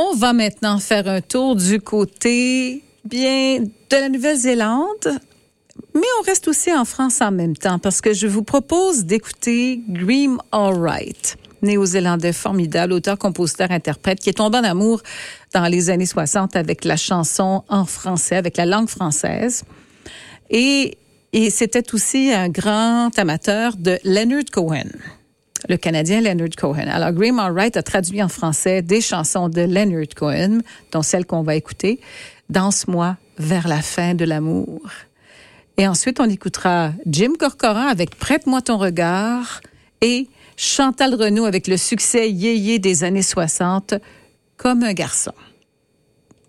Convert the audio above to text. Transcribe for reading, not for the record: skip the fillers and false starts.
On va maintenant faire un tour du côté, de la Nouvelle-Zélande, mais on reste aussi en France en même temps parce que je vous propose d'écouter Graeme Allwright, néo-zélandais formidable, auteur, compositeur, interprète, qui est tombé en amour dans les années 60 avec la chanson en français, avec la langue française. Et c'était aussi un grand amateur de Leonard Cohen, le Canadien Leonard Cohen. Alors, Graeme Allwright a traduit en français des chansons de Leonard Cohen, dont celle qu'on va écouter, « Danse-moi vers la fin de l'amour ». Et ensuite, on écoutera Jim Corcoran avec « Prête-moi ton regard » et Chantal Renaud avec le succès yéyé des années 60, « Comme un garçon ».